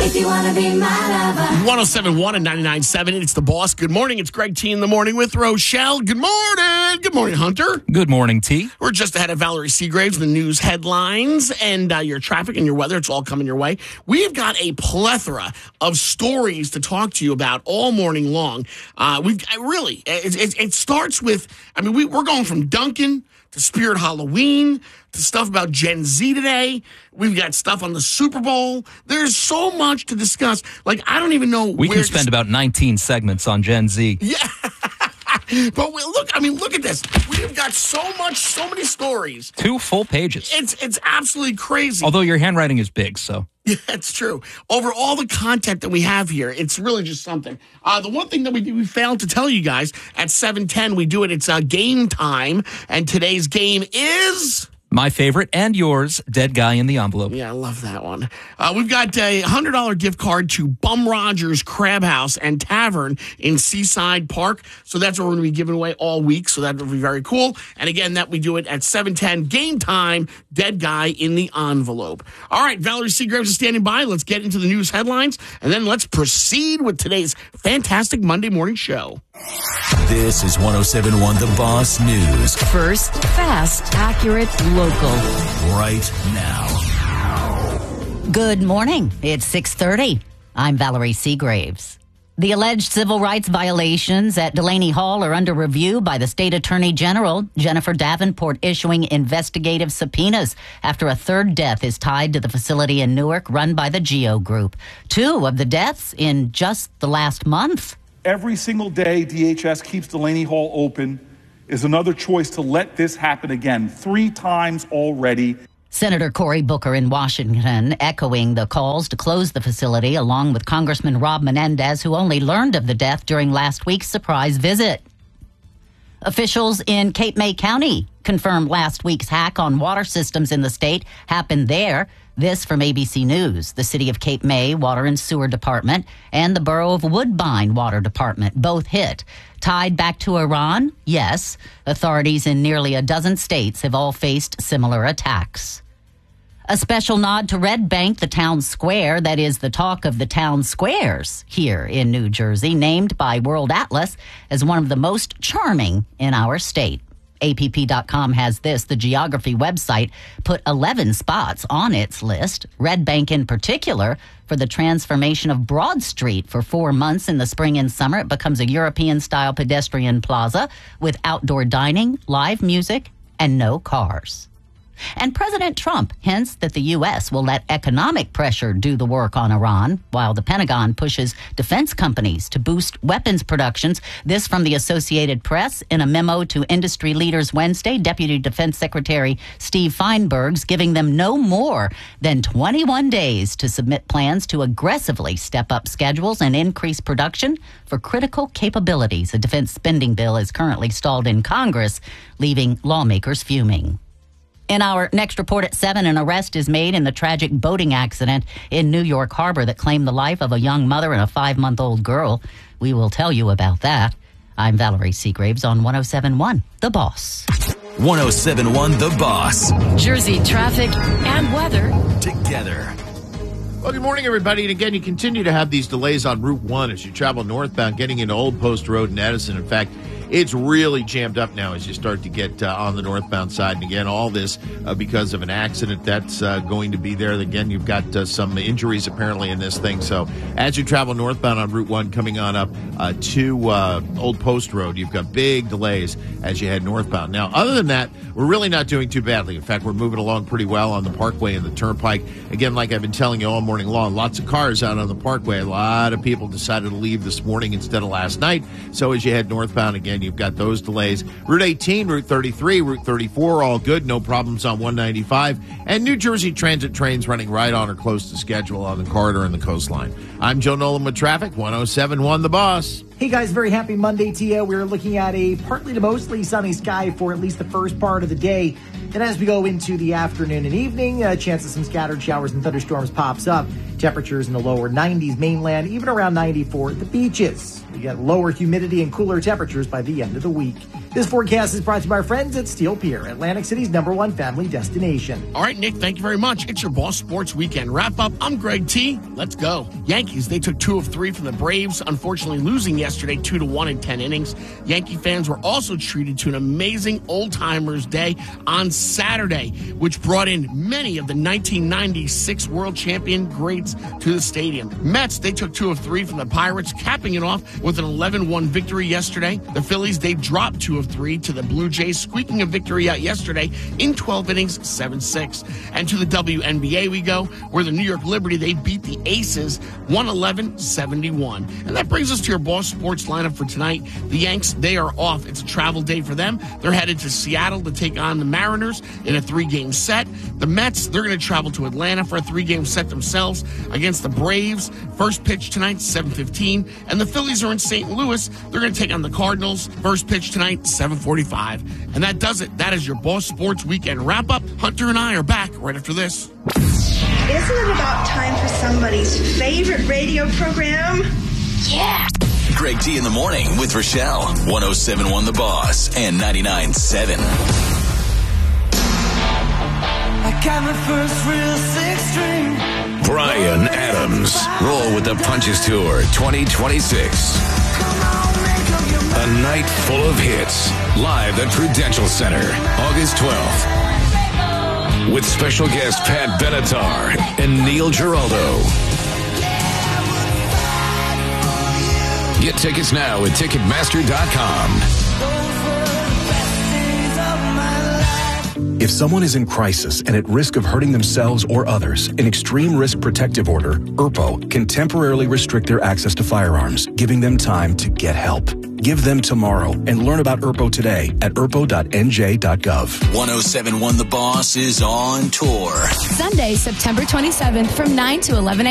If you want to be my lover. 107.1 and 99.7. It's The Boss. Good morning. It's Greg T in the morning with Rochelle. Good morning. Good morning, Hunter. Good morning, T. We're just ahead of Valerie Seagraves, the news headlines, and your traffic and your weather. It's all coming your way. We've got a plethora of stories to talk to you about all morning long. It starts with, we're going from Duncan to Spirit Halloween, to stuff about Gen Z today. We've got stuff on the Super Bowl. There's so much to discuss. I don't even know We can spend about 19 segments on Gen Z. Yeah. But look at this. We've got so many stories. 2 full pages. It's absolutely crazy. Although your handwriting is big, so. Yeah, it's true. Over all the content that we have here, it's really just something. The one thing that we failed to tell you guys, at 7:10, we do it. It's game time, and today's game is... My favorite and yours, Dead Guy in the Envelope. Yeah, I love that one. We've got a $100 gift card to Bum Rogers Crab House and Tavern in Seaside Park. So that's what we're going to be giving away all week. So that will be very cool. And again, that we do it at 7:10. Game time, Dead Guy in the Envelope. All right, Valerie Seagraves is standing by. Let's get into the news headlines. And then let's proceed with today's fantastic Monday morning show. This is 107.1 The Boss News. First, fast, accurate, local. Right now. Good morning. It's 6:30. I'm Valerie Seagraves. The alleged civil rights violations at Delaney Hall are under review by the state attorney general, Jennifer Davenport, issuing investigative subpoenas after a third death is tied to the facility in Newark run by the GEO Group. 2 of the deaths in just the last month. Every single day DHS keeps Delaney Hall open is another choice to let this happen again. 3 times already. Senator Cory Booker in Washington echoing the calls to close the facility, along with Congressman Rob Menendez, who only learned of the death during last week's surprise visit. Officials in Cape May County confirmed last week's hack on water systems in the state happened there. This from ABC News. The City of Cape May Water and Sewer Department and the Borough of Woodbine Water Department both hit. Tied back to Iran? Yes. Authorities in nearly a dozen states have all faced similar attacks. A special nod to Red Bank, the town square that is the talk of the town squares here in New Jersey, named by World Atlas as one of the most charming in our state. APP.com has this. The geography website put 11 spots on its list, Red Bank in particular, for the transformation of Broad Street. For 4 months in the spring and summer, it becomes a European-style pedestrian plaza with outdoor dining, live music, and no cars. And President Trump hints that the U.S. will let economic pressure do the work on Iran, while the Pentagon pushes defense companies to boost weapons productions. This from the Associated Press in a memo to industry leaders Wednesday. Deputy Defense Secretary Steve Feinberg's giving them no more than 21 days to submit plans to aggressively step up schedules and increase production for critical capabilities. A defense spending bill is currently stalled in Congress, leaving lawmakers fuming. In our next report at 7, an arrest is made in the tragic boating accident in New York Harbor that claimed the life of a young mother and a 5-month-old girl. We will tell you about that. I'm Valerie Seagraves on 107.1 The Boss. 107.1 The Boss. Jersey traffic and weather together. Well, good morning, everybody. And again, you continue to have these delays on Route 1 as you travel northbound, getting into Old Post Road in Edison. In fact, it's really jammed up now as you start to get on the northbound side. And again, all this because of an accident that's going to be there. Again, you've got some injuries apparently in this thing. So as you travel northbound on Route 1 coming on up to Old Post Road, you've got big delays as you head northbound. Now, other than that, we're really not doing too badly. In fact, we're moving along pretty well on the Parkway and the Turnpike. Again, like I've been telling you all morning long, lots of cars out on the Parkway. A lot of people decided to leave this morning instead of last night. So as you head northbound, again, you've got those delays. Route 18, Route 33, Route 34, all good. No problems on 195. And New Jersey Transit trains running right on or close to schedule on the corridor and the coastline. I'm Joe Nolan with traffic, 107.1 The Boss. Hey guys, very happy Monday to you. We're looking at a partly to mostly sunny sky for at least the first part of the day. Then as we go into the afternoon and evening, a chance of some scattered showers and thunderstorms pops up. Temperatures in the lower 90s mainland, even around 94 at the beaches. We get lower humidity and cooler temperatures by the end of the week. This forecast is brought to you by our friends at Steel Pier, Atlantic City's #1 family destination. All right, Nick, thank you very much. It's your Boss Sports Weekend wrap-up. I'm Greg T. Let's go. Yankees, they took 2 of 3 from the Braves, unfortunately losing yesterday 2-1 in 10 innings. Yankee fans were also treated to an amazing old-timers day on Saturday, which brought in many of the 1996 world champion greats to the stadium. Mets, they took 2 of 3 from the Pirates, capping it off with an 11-1 victory yesterday. The Phillies, they dropped 2 of 3 to the Blue Jays, squeaking a victory out yesterday in 12 innings, 7-6. And to the WNBA we go, where the New York Liberty, they beat the Aces 111-71. And that brings us to your Boss Sports lineup for tonight. The Yanks, they are off. It's a travel day for them. They're headed to Seattle to take on the Mariners in a 3-game set. The Mets, they're going to travel to Atlanta for a 3-game set themselves against the Braves. First pitch tonight, 7:15. And the Phillies are in St. Louis. They're going to take on the Cardinals. First pitch tonight, 7:45. And that does it. That is your Boss Sports Weekend wrap-up. Hunter and I are back right after this. Isn't it about time for somebody's favorite radio program? Yeah. Greg T in the morning with Rochelle. 107.1 The Boss and 99.7. I got my first real 6-string. Bryan Adams. Roll with the Punches Tour 2026. A night full of hits. Live at Prudential Center, August 12th. With special guest Pat Benatar and Neil Giraldo. Get tickets now at Ticketmaster.com. If someone is in crisis and at risk of hurting themselves or others, an Extreme Risk Protective Order, ERPO, can temporarily restrict their access to firearms, giving them time to get help. Give them tomorrow and learn about ERPO today at erpo.nj.gov. 107.1 The Boss is on tour. Sunday, September 27th from 9 to 11 a.m.